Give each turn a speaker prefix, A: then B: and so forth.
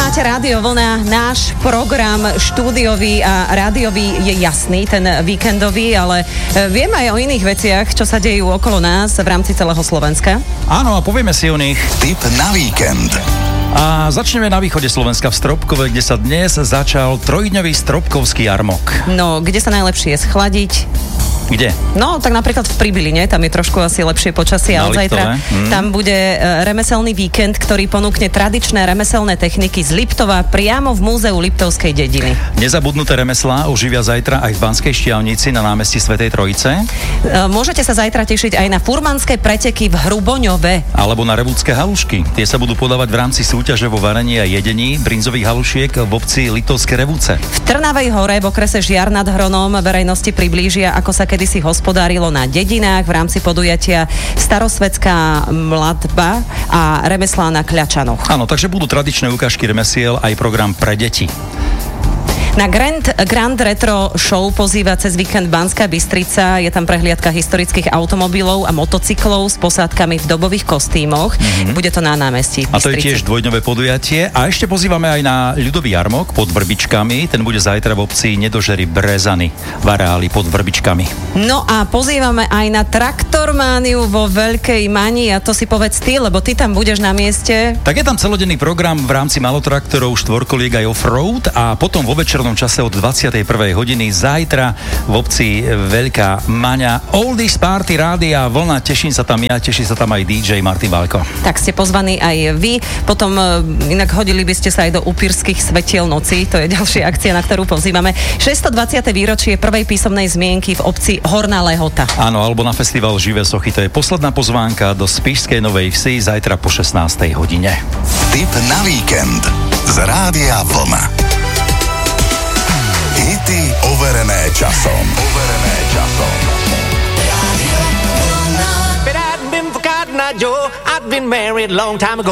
A: Počúvate Rádio Vlna, náš program štúdiový a rádiový je jasný, ten víkendový, ale vieme aj o iných veciach, čo sa dejú okolo nás v rámci celého Slovenska.
B: Áno, a povieme si o nich.
C: Tip na víkend.
B: A začneme na východe Slovenska v Stropkove, kde sa dnes začal trojdňový stropkovský jarmok.
A: No, kde sa najlepšie je schladiť?
B: Kde?
A: No, tak napríklad v Pribiline, tam je trošku asi lepšie počasie, ale zajtra tam bude remeselný víkend, ktorý ponúkne tradičné remeselné techniky z Liptova priamo v múzeu Liptovskej dediny.
B: Nezabudnuté remeslá oživia zajtra aj v Banskej Štiavnici na námestí Svätej Trojice.
A: Môžete sa zajtra tešiť aj na furmanské preteky v Hruboňove.
B: Alebo na revúdske halušky. Tie sa budú podávať v rámci súťaže vo varení a jedení brinzových halušiek v obci Litovské Revúce.
A: V Trnavej Hore v okrese Žiar nad Hronom verejnosti priblížia, ako sa kedysi hospodárilo na dedinách v rámci podujatia starosvetská mladba a remeslá na Kľačanoch.
B: Áno, takže budú tradičné ukážky remesiel aj program pre deti.
A: Na Grand Retro Show pozýva cez víkend Banská Bystrica. Je tam prehliadka historických automobilov a motocyklov s posádkami v dobových kostýmoch. Bude to na námestí Bystrici.
B: A to je tiež dvojdňové podujatie. A ešte pozývame aj na ľudový jarmok pod Vrbičkami. Ten bude zajtra v obci Nedožery Brezany v areáli pod Vrbičkami.
A: No a pozývame aj na Traktormániu vo Veľkej Mani. A to si povedz ty, lebo ty tam budeš na mieste.
B: Tak je tam celodenný program v rámci malotraktorov, štvorkoliek aj offroad a potom vo večernom čase od 21. hodiny zajtra v obci Veľká Maňa. Oldies Party Rádia Vlna, teším sa tam ja, teší sa tam aj DJ Martin Valko.
A: Tak ste pozvaní aj vy. Potom inak hodili by ste sa aj do upírskych svetiel noci, to je ďalšia akcia, na ktorú pozývame. 620. výročie prvej písomnej zmienky v obci Horná Lehota.
B: Áno, alebo na festival Živé sochy, to je posledná pozvánka do Spišskej Novej Vsi zajtra po 16. hodine.
C: Tip na víkend z Rádia Vlna. Hity overené časom.
D: But I'd been forgotten, I'd been married long time ago.